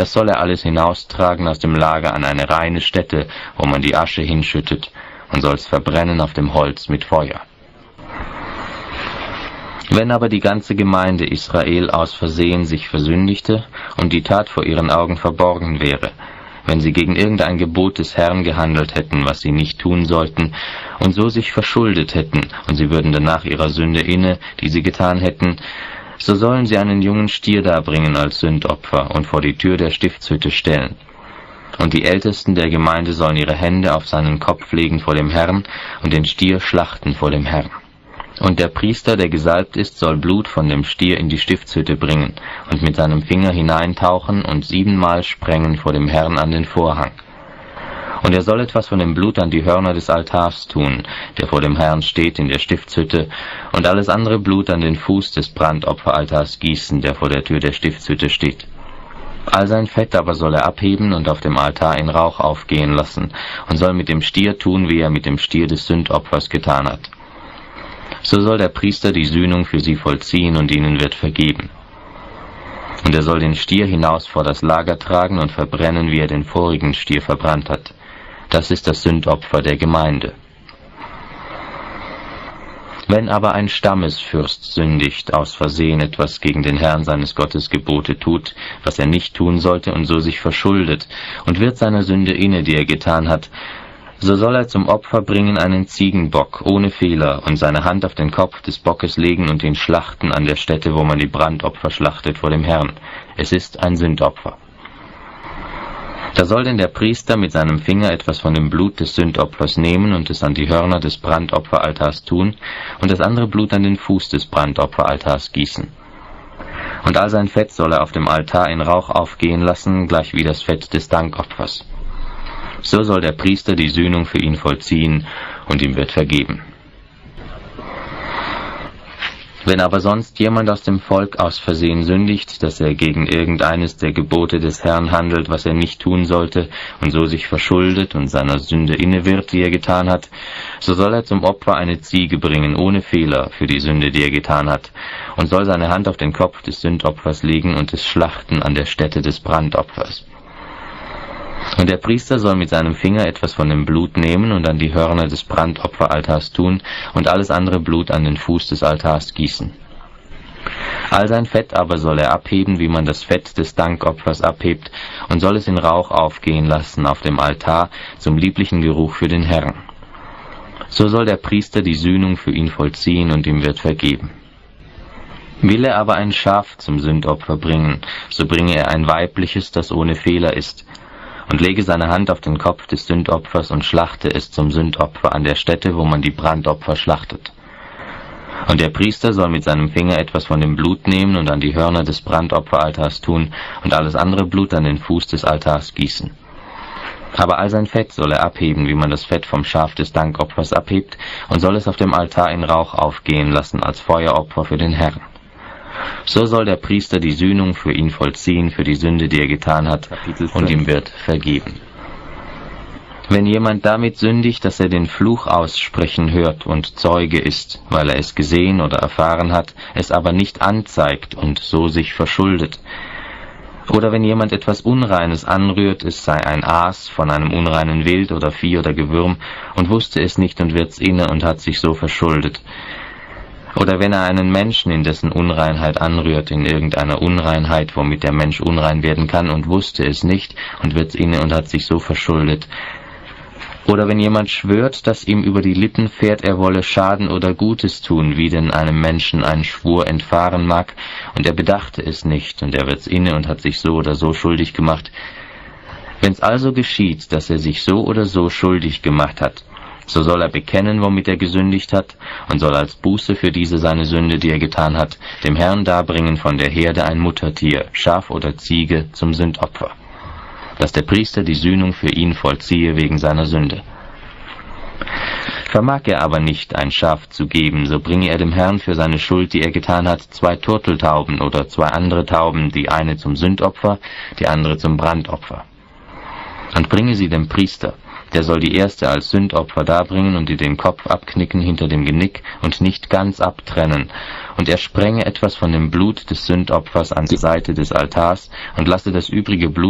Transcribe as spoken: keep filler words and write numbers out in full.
das soll er alles hinaustragen aus dem Lager an eine reine Stätte, wo man die Asche hinschüttet, und soll's verbrennen auf dem Holz mit Feuer. Wenn aber die ganze Gemeinde Israel aus Versehen sich versündigte und die Tat vor ihren Augen verborgen wäre, wenn sie gegen irgendein Gebot des Herrn gehandelt hätten, was sie nicht tun sollten, und so sich verschuldet hätten, und sie würden danach ihrer Sünde inne, die sie getan hätten, so sollen sie einen jungen Stier darbringen als Sündopfer und vor die Tür der Stiftshütte stellen. Und die Ältesten der Gemeinde sollen ihre Hände auf seinen Kopf legen vor dem Herrn und den Stier schlachten vor dem Herrn. Und der Priester, der gesalbt ist, soll Blut von dem Stier in die Stiftshütte bringen und mit seinem Finger hineintauchen und siebenmal sprengen vor dem Herrn an den Vorhang. Und er soll etwas von dem Blut an die Hörner des Altars tun, der vor dem Herrn steht in der Stiftshütte, und alles andere Blut an den Fuß des Brandopferaltars gießen, der vor der Tür der Stiftshütte steht. All sein Fett aber soll er abheben und auf dem Altar in Rauch aufgehen lassen, und soll mit dem Stier tun, wie er mit dem Stier des Sündopfers getan hat. So soll der Priester die Sühnung für sie vollziehen, und ihnen wird vergeben. Und er soll den Stier hinaus vor das Lager tragen und verbrennen, wie er den vorigen Stier verbrannt hat. Das ist das Sündopfer der Gemeinde. Wenn aber ein Stammesfürst sündigt, aus Versehen etwas gegen den Herrn seines Gottes Gebote tut, was er nicht tun sollte, und so sich verschuldet, und wird seiner Sünde inne, die er getan hat, so soll er zum Opfer bringen einen Ziegenbock ohne Fehler und seine Hand auf den Kopf des Bockes legen und ihn schlachten an der Stätte, wo man die Brandopfer schlachtet vor dem Herrn. Es ist ein Sündopfer. Da soll denn der Priester mit seinem Finger etwas von dem Blut des Sündopfers nehmen und es an die Hörner des Brandopferaltars tun und das andere Blut an den Fuß des Brandopferaltars gießen. Und all sein Fett soll er auf dem Altar in Rauch aufgehen lassen, gleich wie das Fett des Dankopfers. So soll der Priester die Sühnung für ihn vollziehen, und ihm wird vergeben. Wenn aber sonst jemand aus dem Volk aus Versehen sündigt, dass er gegen irgendeines der Gebote des Herrn handelt, was er nicht tun sollte, und so sich verschuldet und seiner Sünde inne wird, die er getan hat, so soll er zum Opfer eine Ziege bringen, ohne Fehler, für die Sünde, die er getan hat, und soll seine Hand auf den Kopf des Sündopfers legen und es schlachten an der Stätte des Brandopfers. Und der Priester soll mit seinem Finger etwas von dem Blut nehmen und an die Hörner des Brandopferaltars tun und alles andere Blut an den Fuß des Altars gießen. All sein Fett aber soll er abheben, wie man das Fett des Dankopfers abhebt, und soll es in Rauch aufgehen lassen auf dem Altar zum lieblichen Geruch für den Herrn. So soll der Priester die Sühnung für ihn vollziehen, und ihm wird vergeben. Will er aber ein Schaf zum Sündopfer bringen, so bringe er ein weibliches, das ohne Fehler ist, und lege seine Hand auf den Kopf des Sündopfers und schlachte es zum Sündopfer an der Stätte, wo man die Brandopfer schlachtet. Und der Priester soll mit seinem Finger etwas von dem Blut nehmen und an die Hörner des Brandopferaltars tun und alles andere Blut an den Fuß des Altars gießen. Aber all sein Fett soll er abheben, wie man das Fett vom Schaf des Dankopfers abhebt, und soll es auf dem Altar in Rauch aufgehen lassen als Feueropfer für den Herrn. So soll der Priester die Sühnung für ihn vollziehen, für die Sünde, die er getan hat, und ihm wird vergeben. Wenn jemand damit sündigt, dass er den Fluch aussprechen hört und Zeuge ist, weil er es gesehen oder erfahren hat, es aber nicht anzeigt und so sich verschuldet, oder wenn jemand etwas Unreines anrührt, es sei ein Aas von einem unreinen Wild oder Vieh oder Gewürm, und wusste es nicht und wird's inne und hat sich so verschuldet, oder wenn er einen Menschen in dessen Unreinheit anrührt, in irgendeiner Unreinheit, womit der Mensch unrein werden kann, und wusste es nicht, und wird's inne und hat sich so verschuldet. Oder wenn jemand schwört, dass ihm über die Lippen fährt, er wolle Schaden oder Gutes tun, wie denn einem Menschen ein Schwur entfahren mag, und er bedachte es nicht, und er wird's inne und hat sich so oder so schuldig gemacht. Wenn's also geschieht, dass er sich so oder so schuldig gemacht hat, so soll er bekennen, womit er gesündigt hat, und soll als Buße für diese seine Sünde, die er getan hat, dem Herrn darbringen von der Herde ein Muttertier, Schaf oder Ziege, zum Sündopfer, dass der Priester die Sühnung für ihn vollziehe wegen seiner Sünde. Vermag er aber nicht, ein Schaf zu geben, so bringe er dem Herrn für seine Schuld, die er getan hat, zwei Turteltauben oder zwei andere Tauben, die eine zum Sündopfer, die andere zum Brandopfer. Und bringe sie dem Priester. Der soll die erste als Sündopfer darbringen und ihr den Kopf abknicken hinter dem Genick und nicht ganz abtrennen. Und er sprenge etwas von dem Blut des Sündopfers an die Seite des Altars und lasse das übrige Blut